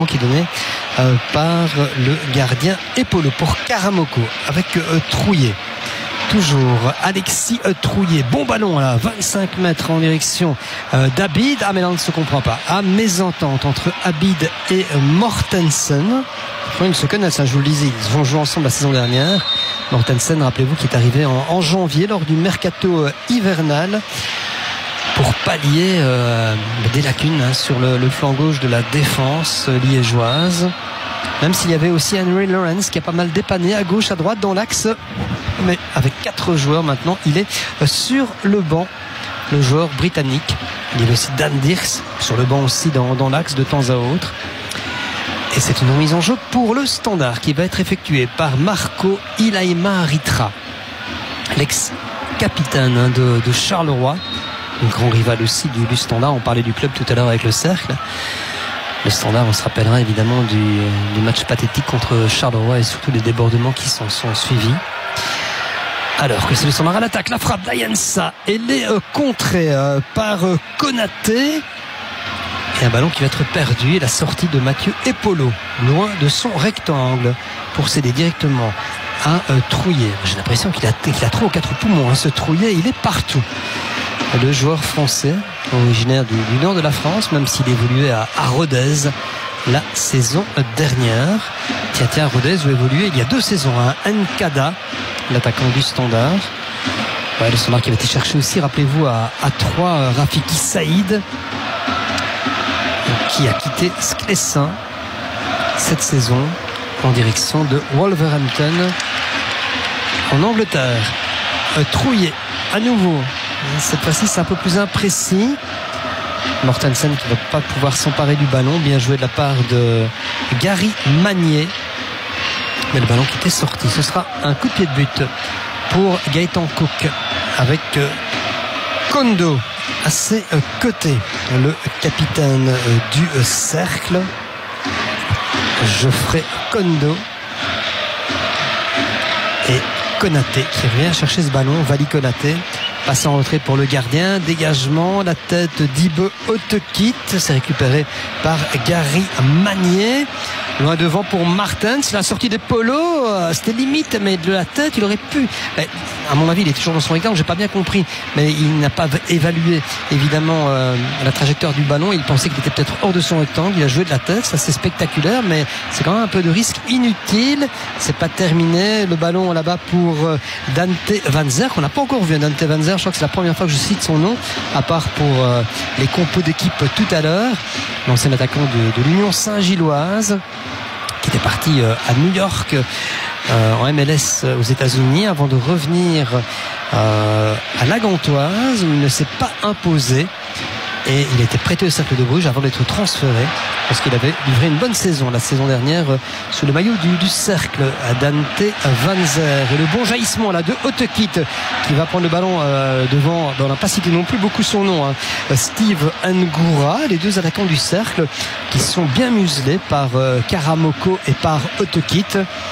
qui est donné par le gardien Epolo pour Karamoko avec Trouillet. Toujours Alexis Trouillet, bon ballon à 25 mètres en direction d'Abid. Ah mais là on ne se comprend pas. Mésentente entre Abid et Mortensen. Ils ne se connaissent, je vous le disais, ils ont joué ensemble la saison dernière. Mortensen, rappelez-vous, qui est arrivé en janvier lors du mercato hivernal pour pallier des lacunes sur le flanc gauche de la défense liégeoise. Même s'il y avait aussi Henry Lawrence qui a pas mal dépanné à gauche, à droite dans l'axe. Mais avec 4 joueurs maintenant, il est sur le banc. Le joueur britannique. Il y a aussi Dan Dirks sur le banc aussi dans l'axe de temps à autre. Et c'est une remise en jeu pour le Standard qui va être effectuée par Marco Ilaima-Ritra, l'ex-capitaine de Charleroi, un grand rival aussi du Standard. On parlait du club tout à l'heure avec le Cercle. Le Standard, on se rappellera évidemment du match pathétique contre Charleroi et surtout des débordements qui s'en sont suivis. Alors que c'est le Standard à l'attaque, la frappe d'Ayensa, elle est contrée par Konaté. Et un ballon qui va être perdu, et la sortie de Mathieu Epolo, loin de son rectangle, pour céder directement à Trouillet. J'ai l'impression qu'il a 3 ou 4 poumons, ce Trouillet, il est partout. Le joueur français, originaire du nord de la France, même s'il évoluait à Rodez la saison dernière. Tiens, Rodez où évoluait il y a 2 saisons, Nkada, l'attaquant du Standard. Ouais, le Standard qui avait été chercher aussi, rappelez-vous, à 3, Rafiki Saïd, qui a quitté Sclessin cette saison en direction de Wolverhampton en Angleterre. Trouillet à nouveau, cette fois-ci c'est un peu plus imprécis. Mortensen qui ne va pas pouvoir s'emparer du ballon, bien joué de la part de Gary Magnier, mais le ballon qui était sorti. Ce sera un coup de pied de but pour Gaëtan Cook avec Kondo à ses côtés, le capitaine du Cercle, Geoffrey Kondo, et Konaté qui revient chercher ce ballon. Vali Konaté passe en retrait pour le gardien, dégagement, la tête d'Ibe Otekit, c'est récupéré par Gary Magnier. Loin devant pour Martens, la sortie des polos, c'était limite, mais de la tête, il aurait pu. À mon avis, il est toujours dans son rectangle, j'ai pas bien compris, mais il n'a pas évalué évidemment la trajectoire du ballon. Il pensait qu'il était peut-être hors de son rectangle. Il a joué de la tête, ça c'est spectaculaire, mais c'est quand même un peu de risque inutile. C'est pas terminé. Le ballon là-bas pour Dante Van Zer, qu'on n'a pas encore vu. Dante Van Zer, je crois que c'est la première fois que je cite son nom, à part pour les compos d'équipe tout à l'heure. L'ancien attaquant de l'Union Saint-Gilloise, qui était parti à New York en MLS aux États-Unis avant de revenir à la Gantoise où il ne s'est pas imposé, et il a été prêté au Cercle de Bruges avant d'être transféré parce qu'il avait livré une bonne saison la saison dernière sous le maillot du Cercle à Dante Van Zer. Et le bon jaillissement là de Otekit qui va prendre le ballon devant, on n'a pas cité non plus beaucoup son nom, Steve Ngoura, les 2 attaquants du Cercle qui sont bien muselés par Karamoko et par Otekit.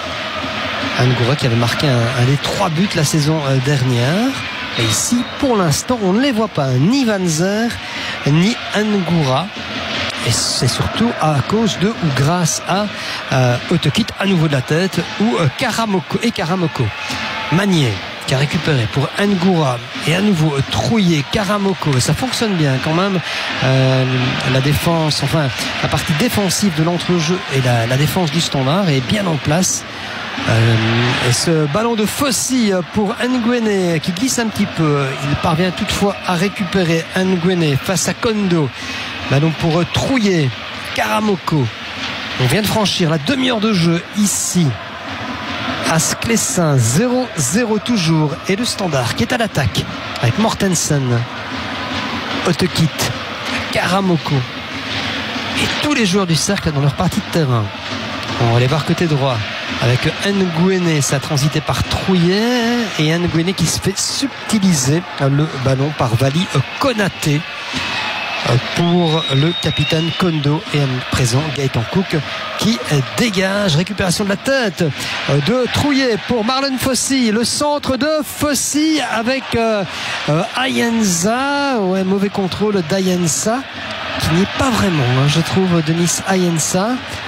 Ngoura qui avait marqué un des 3 buts la saison dernière. Et ici, pour l'instant, on ne les voit pas, ni Van Zer, ni Ngoura. Et c'est surtout à cause de ou grâce à Otekit, à nouveau de la tête, ou Karamoko. Magnier qui a récupéré pour Ngoura, et à nouveau Trouillet, Karamoko. Ça fonctionne bien quand même. La défense, enfin la partie défensive de l'entrejeu et la défense du Standard est bien en place. Et ce ballon de Fossi pour Nguene qui glisse un petit peu, il parvient toutefois à récupérer Nguene face à Kondo. Ballon pour Trouillet, Karamoko. On vient de franchir la demi-heure de jeu ici à Sclessin, 0-0 toujours, et le Standard qui est à l'attaque avec Mortensen, Otekit, Karamoko et tous les joueurs du Cercle dans leur partie de terrain. On va aller voir côté droit avec Nguene, ça a transité par Trouillet, et Nguene qui se fait subtiliser le ballon par Vali Konaté pour le capitaine Kondo, et à présent Gaëtan Cook qui dégage. Récupération de la tête de Trouillet pour Marlon Fossi, le centre de Fossi avec Ayenza, mauvais contrôle d'Ayenza signé pas vraiment, hein, je trouve, Denis Ayensa.